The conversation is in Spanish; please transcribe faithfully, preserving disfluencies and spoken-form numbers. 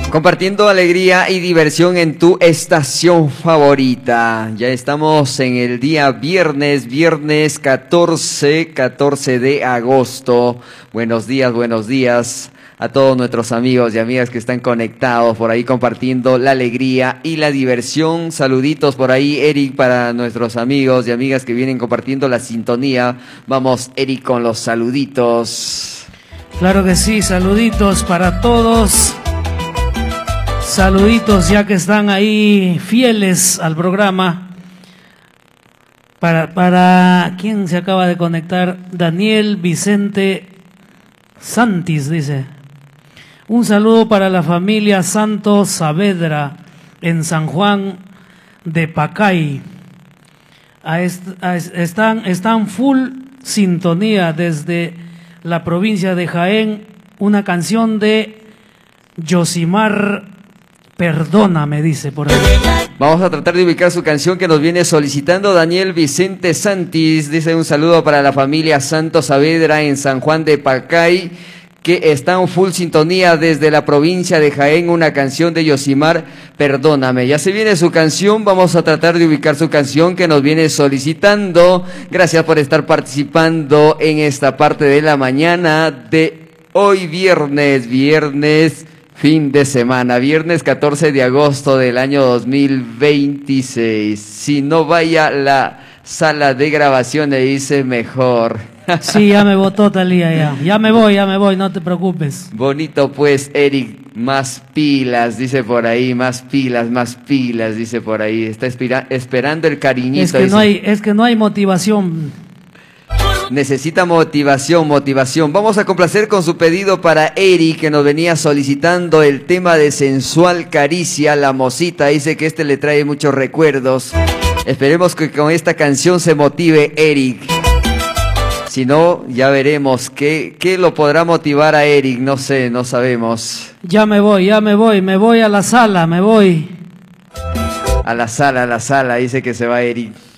Compartiendo alegría y diversión en tu estación favorita. Ya estamos en el día viernes, viernes catorce, catorce de agosto. Buenos días, buenos días a todos nuestros amigos y amigas que están conectados por ahí compartiendo la alegría y la diversión. Saluditos por ahí, Eric, para nuestros amigos y amigas que vienen compartiendo la sintonía. Vamos, Eric, con los saluditos. Claro que sí, saluditos para todos. Saluditos ya que están ahí fieles al programa. Para, para ¿quién se acaba de conectar? Daniel Vicente Santis dice. Un saludo para la familia Santos Saavedra en San Juan de Pacay. A est, a, están, están full sintonía desde la provincia de Jaén. Una canción de Yosimar Perdóname, dice por ahí. Vamos a tratar de ubicar su canción que nos viene solicitando Daniel Vicente Santis. Dice un saludo para la familia Santos Saavedra en San Juan de Pacay, que están full sintonía desde la provincia de Jaén. Una canción de Yosimar, Perdóname. Ya se viene su canción, vamos a tratar de ubicar su canción que nos viene solicitando. Gracias por estar participando en esta parte de la mañana de hoy viernes, viernes... fin de semana, viernes catorce de agosto del año dos mil veintiséis. Si no vaya la sala de grabación, le dice mejor. Sí, ya me votó Talía, ya. Ya me voy, ya me voy, no te preocupes. Bonito pues, Eric, más pilas, dice por ahí, más pilas, más pilas, dice por ahí. Está espera, esperando el cariñito. Es que dice. no hay, es que no hay motivación. Necesita motivación, motivación. Vamos a complacer con su pedido para Eric, que nos venía solicitando el tema de Sensual Caricia, La Mosita. Dice que este le trae muchos recuerdos. Esperemos que con esta canción se motive Eric. Si no, ya veremos qué, qué lo podrá motivar a Eric. No sé, no sabemos. Ya me voy, ya me voy, me voy a la sala, me voy. A la sala, a la sala, dice que se va Eric.